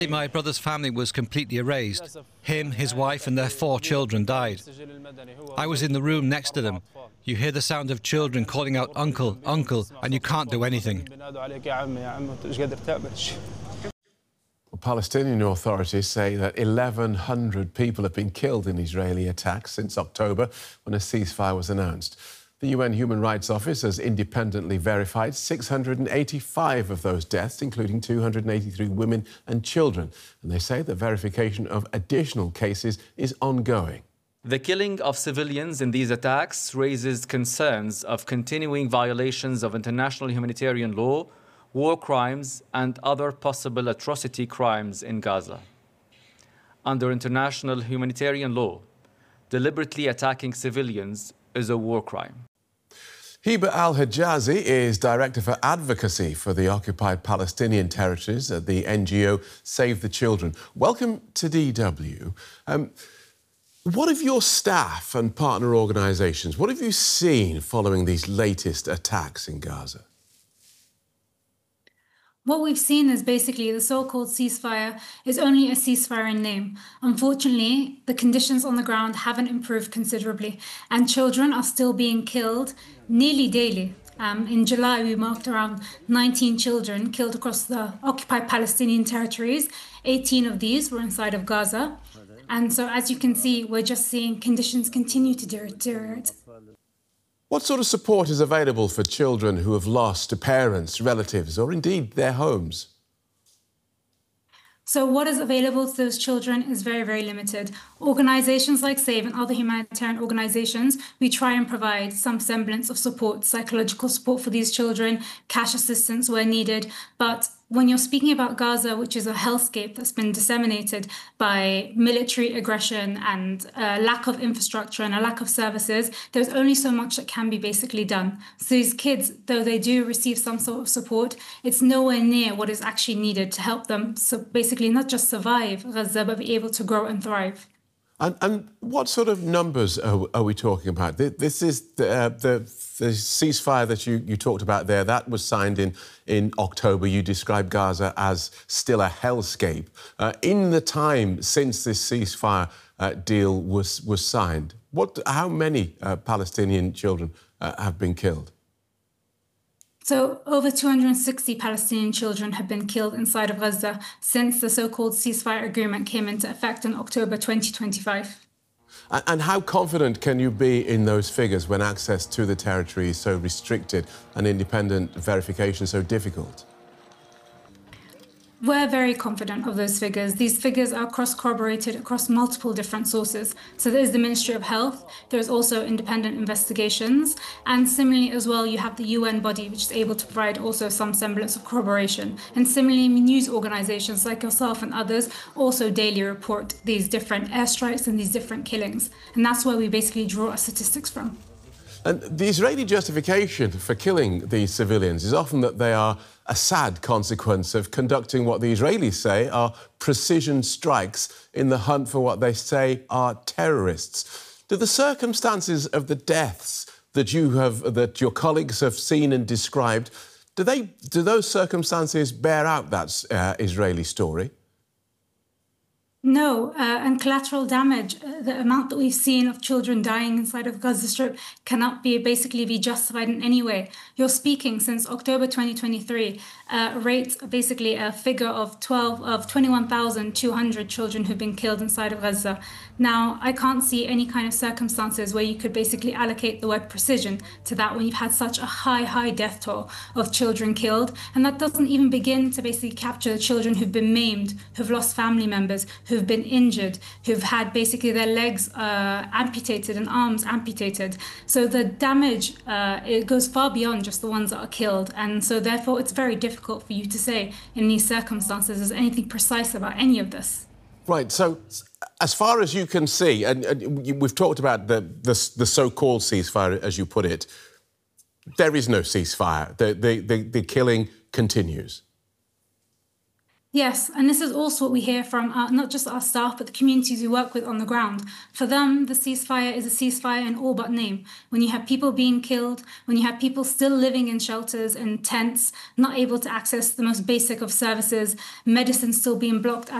My brother's family was completely erased. Him, his wife and their 4 children died. I was in the room next to them. You hear the sound of children calling out, "Uncle, uncle," and you can't do anything. Palestinian authorities say that 1,100 people have been killed in Israeli attacks since October, when a ceasefire was announced. The UN Human Rights Office has independently verified 685 of those deaths, including 283 women and children. And they say the verification of additional cases is ongoing. The killing of civilians in these attacks raises concerns of continuing violations of international humanitarian law, war crimes, and other possible atrocity crimes in Gaza. Under international humanitarian law, deliberately attacking civilians is a war crime. Hiba al-Hijazi is Director for Advocacy for the Occupied Palestinian Territories at the NGO Save the Children. Welcome to DW. What have your staff and partner organisations, what have you seen following these latest attacks in Gaza? What we've seen is basically the so-called ceasefire is only a ceasefire in name. Unfortunately, the conditions on the ground haven't improved considerably, and children are still being killed nearly daily. In July, we marked around 19 children killed across the occupied Palestinian territories. 18 of these were inside of Gaza. And so, as you can see, we're just seeing conditions continue to deteriorate. What sort of support is available for children who have lost parents, relatives, or indeed their homes? So what is available to those children is very, very limited. Organizations like SAVE and other humanitarian organizations, we try and provide some semblance of support, psychological support for these children, cash assistance where needed. But when you're speaking about Gaza, which is a hellscape that's been disseminated by military aggression and a lack of infrastructure and a lack of services, there's only so much that can be basically done. So these kids, though they do receive some sort of support, it's nowhere near what is actually needed to help them so basically not just survive Gaza, but be able to grow and thrive. And what sort of numbers are we talking about? This is the ceasefire that you talked about there. That was signed in October. You described Gaza as still a hellscape. In the time since this ceasefire deal was signed, how many Palestinian children have been killed? So over 260 Palestinian children have been killed inside of Gaza since the so-called ceasefire agreement came into effect in October 2025. And how confident can you be in those figures when access to the territory is so restricted and independent verification so difficult? We're very confident of those figures. These figures are cross-corroborated across multiple different sources. So there's the Ministry of Health, there's also independent investigations, and similarly as well, you have the UN body, which is able to provide also some semblance of corroboration. And similarly, news organizations like yourself and others also daily report these different airstrikes and these different killings. And that's where we basically draw our statistics from. And the Israeli justification for killing these civilians is often that they are a sad consequence of conducting what the Israelis say are precision strikes in the hunt for what they say are terrorists. Do the circumstances of the deaths that your colleagues have seen and described, do those circumstances bear out that Israeli story? No, and collateral damage, the amount that we've seen of children dying inside of Gaza Strip cannot basically be justified in any way. You're speaking since October 2023, basically a figure of 21,200 children who've been killed inside of Gaza. Now, I can't see any kind of circumstances where you could basically allocate the word precision to that when you've had such a high death toll of children killed. And that doesn't even begin to basically capture the children who've been maimed, who've lost family members, who've been injured, who've had basically their legs amputated and arms amputated. So the damage, it goes far beyond just the ones that are killed. And so therefore, it's very difficult for you to say in these circumstances there's anything precise about any of this. Right, so as far as you can see, and we've talked about the so-called ceasefire, as you put it, there is no ceasefire. The killing continues. Yes, and this is also what we hear from not just our staff, but the communities we work with on the ground. For them, the ceasefire is a ceasefire in all but name. When you have people being killed, when you have people still living in shelters and tents, not able to access the most basic of services, medicine still being blocked